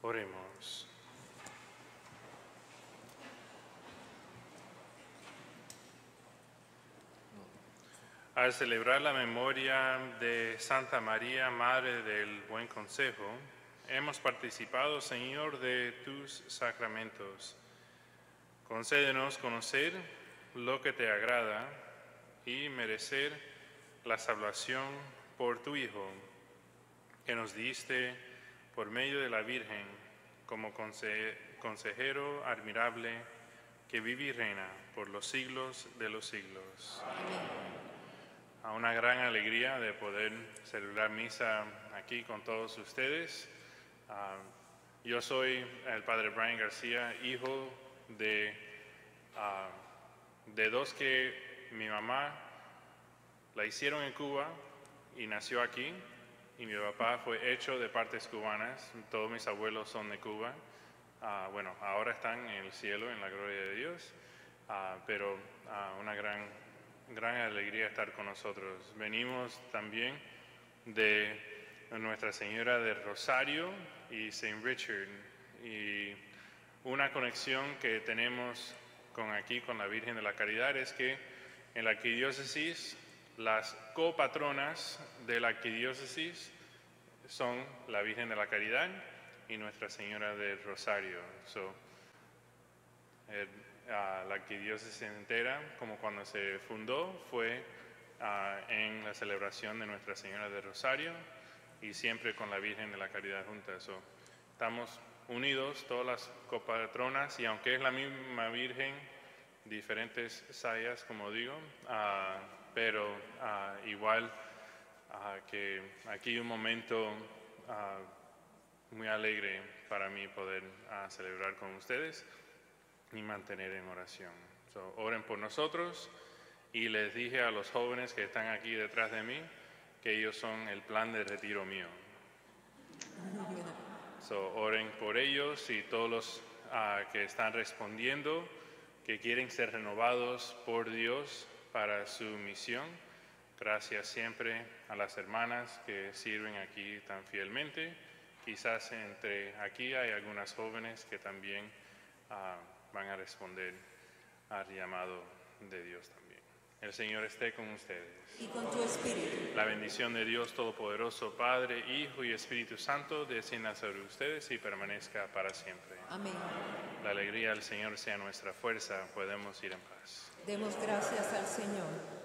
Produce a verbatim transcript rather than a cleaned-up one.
Oremos. Al celebrar la memoria de Santa María, Madre del Buen Consejo, hemos participado, Señor, de tus sacramentos. Concédenos conocer lo que te agrada y merecer la salvación por tu Hijo, que nos diste por medio de la Virgen como conse- consejero admirable que vive y reina por los siglos de los siglos. Amén. A una gran alegría de poder celebrar misa aquí con todos ustedes. Uh, yo soy el padre Brian García, hijo de, uh, de dos que mi mamá la hicieron en Cuba y nació aquí, y mi papá fue hecho de partes cubanas. Todos mis abuelos son de Cuba. Uh, bueno, ahora están en el cielo, en la gloria de Dios, uh, pero uh, una gran Gran alegría estar con nosotros. Venimos también de Nuestra Señora del Rosario y Saint Richard, y una conexión que tenemos con aquí con la Virgen de la Caridad es que en la arquidiócesis las copatronas de la arquidiócesis son la Virgen de la Caridad y Nuestra Señora del Rosario. So, eh, Uh, la arquidiócesis entera, como cuando se fundó, fue uh, en la celebración de Nuestra Señora del Rosario y siempre con la Virgen de la Caridad juntas. So, estamos unidos, todas las copatronas, y aunque es la misma Virgen, diferentes sayas, como digo, uh, pero uh, igual uh, que aquí un momento uh, muy alegre para mí poder uh, celebrar con ustedes y mantener en oración. So, oren por nosotros, y les dije a los jóvenes que están aquí detrás de mí que ellos son el plan de retiro mío. So, oren por ellos y todos los uh, que están respondiendo, que quieren ser renovados por Dios para su misión. Gracias siempre a las hermanas que sirven aquí tan fielmente. Quizás entre aquí hay algunas jóvenes que también uh, van a responder al llamado de Dios también. El Señor esté con ustedes. Y con tu espíritu. La bendición de Dios Todopoderoso, Padre, Hijo y Espíritu Santo, descienda sobre ustedes y permanezca para siempre. Amén. La alegría del Señor sea nuestra fuerza. Podemos ir en paz. Demos gracias al Señor.